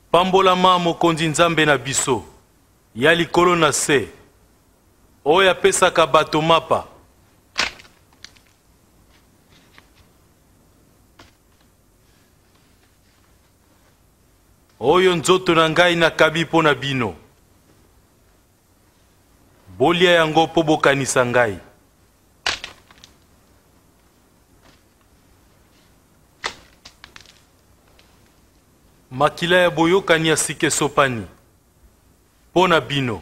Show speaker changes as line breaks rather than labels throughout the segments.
Pambolama mokonzi nzambe na biso ya likolo na se oyo apesaka bato mapa. Oyo nzoto na ngai nakabi mpo na bino. Bolia yango po bokanisa ngai. Makila ya boyokani ya sike sopani mpo na bino.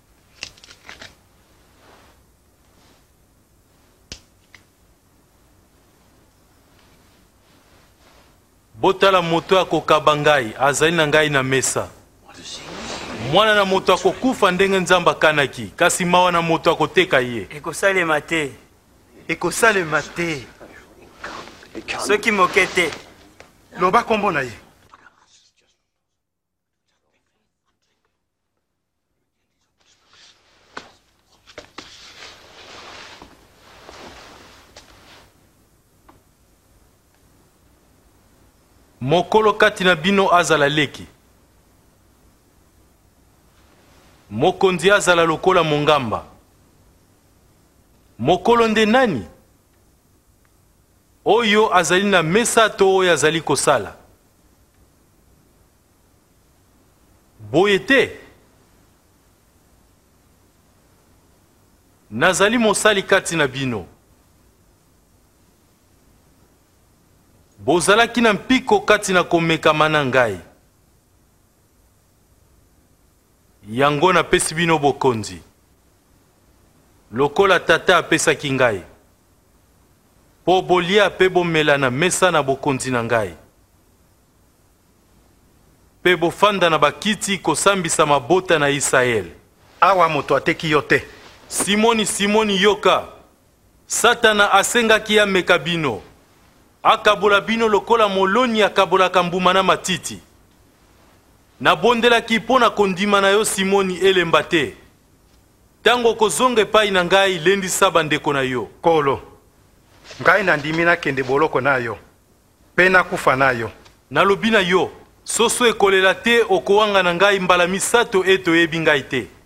Botala moto akokaba ngai azali na ngai na mesa. Mwana na moto akokufa ndenge nzamba kanaki, kasi mawa na moto akoteka ye.
Ekosalema te. Ekosalema te. Soki moke te.
Loba kombo na ye.
Mokolo kati na bino azala leki. Mokonzi azala lokola mongamba. Mokolo nde nani? Oyo azali na mesa to oyo azali kosala. Boye te. Nazali mosali kati na bino. Bozalaki na mpiko kati na komekama na ngai. Yango napesi bino bokonzi. Lokola tata apesaki ngai. Po bolia pe bomela na mesa na bokonzi na ngai. Pe bofanda na bakiti kosambisa mabota na Israel.
Awa moto ateki yo te.
Simoni yoka. Satana asengaki ya meka bino. Akabola bino lokola moloni akabolaka mbuma na matiti. Nabondelaki mpo na kondima na yo Simoni elemba te. Tango kozonga epai na ngai lendisa bandeko na yo.
Kolo, ngai nandimi nakende boloko na yo, pe nakufa na yo.
Nalobi na yo, soso ekolela te okowanga na ngai mbala misato eto yebi ngai te.